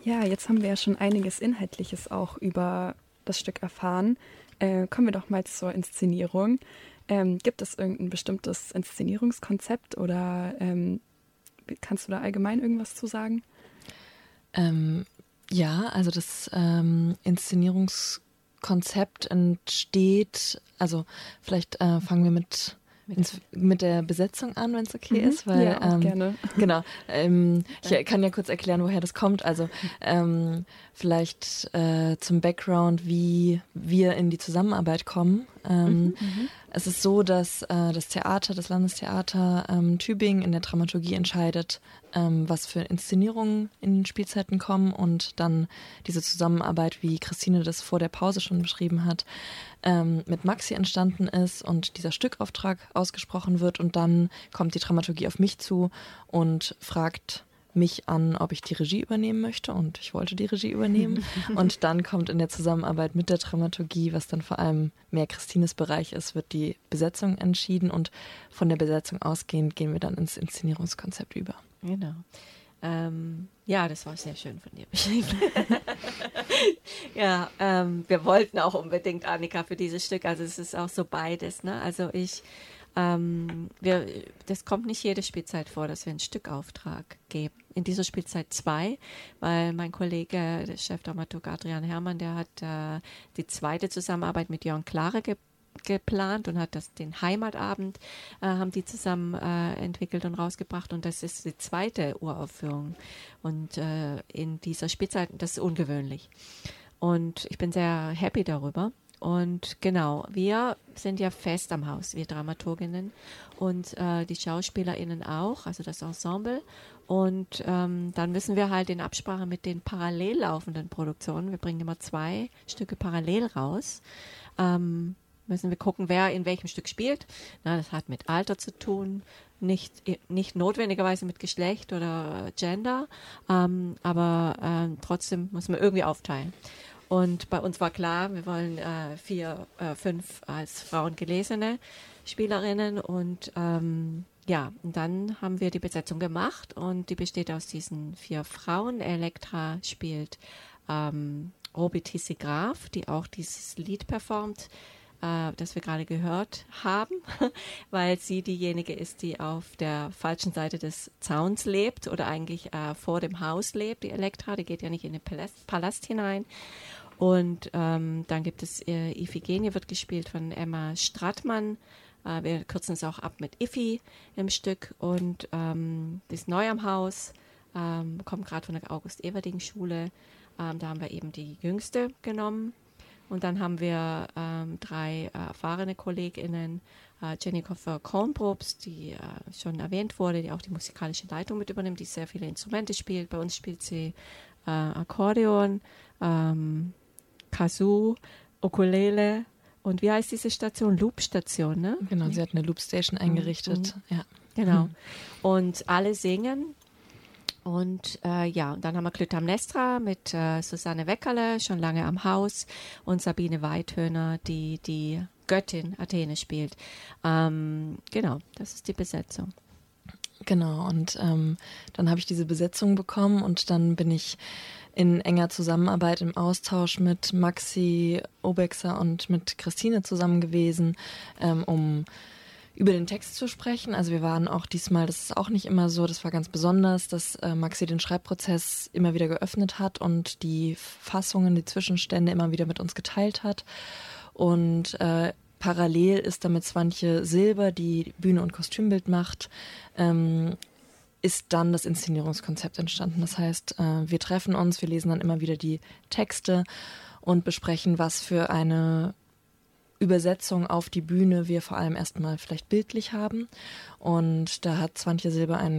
Ja, jetzt haben wir ja schon einiges Inhaltliches auch über das Stück erfahren. Kommen wir doch mal zur Inszenierung. Gibt es irgendein bestimmtes Inszenierungskonzept oder kannst du da allgemein irgendwas zu sagen? Ja, also das Inszenierungskonzept entsteht, also vielleicht fangen wir mit der Besetzung an, wenn es okay ist, weil Ja, auch gerne. genau, ich kann ja kurz erklären, woher das kommt. Also vielleicht zum Background, wie wir in die Zusammenarbeit kommen. Es ist so, dass das Landestheater Tübingen in der Dramaturgie entscheidet, was für Inszenierungen in den Spielzeiten kommen und dann diese Zusammenarbeit, wie Christine das vor der Pause schon beschrieben hat, mit Maxi entstanden ist und dieser Stückauftrag ausgesprochen wird und dann kommt die Dramaturgie auf mich zu und fragt mich an, ob ich die Regie übernehmen möchte und ich wollte die Regie übernehmen und dann kommt in der Zusammenarbeit mit der Dramaturgie, was dann vor allem mehr Christines Bereich ist, wird die Besetzung entschieden und von der Besetzung ausgehend gehen wir dann ins Inszenierungskonzept über. Genau. Ja, das war sehr schön von dir beschrieben. Ja, wir wollten auch unbedingt Annika für dieses Stück, also es ist auch so beides, ne? Also das kommt nicht jede Spielzeit vor, dass wir einen Stückauftrag geben. In dieser Spielzeit 2, weil mein Kollege, der Chefdramaturg Adrian Herrmann, der hat die zweite Zusammenarbeit mit Jörn Klare geplant und hat den Heimatabend haben die zusammen entwickelt und rausgebracht und das ist die zweite Uraufführung und in dieser Spielzeit, das ist ungewöhnlich und ich bin sehr happy darüber. Und genau, wir sind ja fest am Haus, wir Dramaturginnen und die SchauspielerInnen auch, also das Ensemble. Und dann müssen wir halt in Absprache mit den parallel laufenden Produktionen, wir bringen immer 2 Stücke parallel raus, müssen wir gucken, wer in welchem Stück spielt. Na, das hat mit Alter zu tun, nicht notwendigerweise mit Geschlecht oder Gender, aber trotzdem muss man irgendwie aufteilen. Und bei uns war klar, wir wollen 5 als Frauen gelesene Spielerinnen und ja, und dann haben wir die Besetzung gemacht und die besteht aus diesen 4 Frauen. Elektra spielt Robi Tissi Graf, die auch dieses Lied performt, das wir gerade gehört haben, weil sie diejenige ist, die auf der falschen Seite des Zauns lebt oder eigentlich vor dem Haus lebt, die Elektra, die geht ja nicht in den Palast hinein. Und dann gibt es Iphigenie, wird gespielt von Emma Strattmann. Wir kürzen es auch ab mit Iffi im Stück. Und die ist neu am Haus, kommt gerade von der August-Everding-Schule. Da haben wir eben die Jüngste genommen. Und dann haben wir 3 erfahrene KollegInnen, Jenny Koffer-Kornprobst, die schon erwähnt wurde, die auch die musikalische Leitung mit übernimmt, die sehr viele Instrumente spielt. Bei uns spielt sie Akkordeon, Kazoo, Ukulele und wie heißt diese Station? Loop-Station, ne? Genau, sie hat eine Loop-Station eingerichtet. Ja. Genau. Und alle singen. Und ja, und dann haben wir Clytemnestra mit Susanne Weckerle, schon lange am Haus, und Sabine Weithöner, die Göttin Athene spielt. Genau, das ist die Besetzung. Genau, und dann habe ich diese Besetzung bekommen und dann bin ich in enger Zusammenarbeit im Austausch mit Maxi Obexer und mit Christine zusammen gewesen, um über den Text zu sprechen. Also wir waren auch diesmal, das ist auch nicht immer so, das war ganz besonders, dass Maxi den Schreibprozess immer wieder geöffnet hat und die Fassungen, die Zwischenstände immer wieder mit uns geteilt hat. Und parallel ist damit Swantje Silber, die Bühne- und Kostümbild macht, ist dann das Inszenierungskonzept entstanden. Das heißt, wir treffen uns, wir lesen dann immer wieder die Texte und besprechen, was für eine Übersetzung auf die Bühne wir vor allem erstmal vielleicht bildlich haben. Und da hat Swantje Silber einen